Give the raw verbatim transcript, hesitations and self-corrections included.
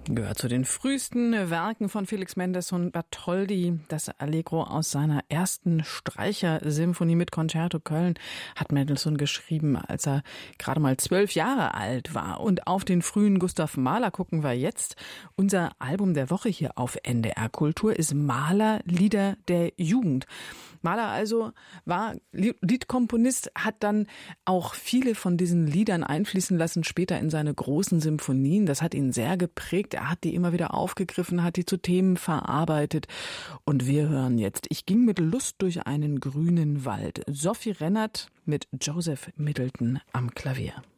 Gehört zu den frühesten Werken von Felix Mendelssohn Bartholdy. Das Allegro aus seiner ersten Streichersymphonie mit Concerto Köln hat Mendelssohn geschrieben, als er gerade mal zwölf Jahre alt war. Und auf den frühen Gustav Mahler gucken wir jetzt. Unser Album der Woche hier auf N D R Kultur ist Mahler Lieder der Jugend. Mahler also war Liedkomponist, hat dann auch viele von diesen Liedern einfließen lassen, später in seine großen Symphonien. Das hat ihn sehr geprägt. Er hat die immer wieder aufgegriffen, hat die zu Themen verarbeitet. Und wir hören jetzt Ich ging mit Lust durch einen grünen Wald. Sophie Rennert mit Joseph Middleton am Klavier.